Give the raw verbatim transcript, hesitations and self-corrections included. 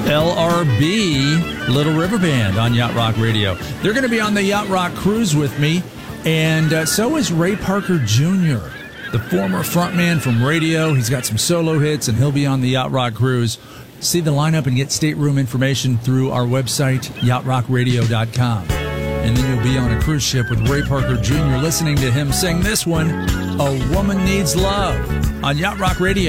L R B, Little River Band on Yacht Rock Radio. They're going to be on the Yacht Rock cruise with me, and uh, so is Ray Parker Junior, the former frontman from radio. He's got some solo hits, and he'll be on the Yacht Rock cruise. See the lineup and get stateroom information through our website, yacht rock radio dot com. And then you'll be on a cruise ship with Ray Parker Junior listening to him sing this one, A Woman Needs Love, on Yacht Rock Radio.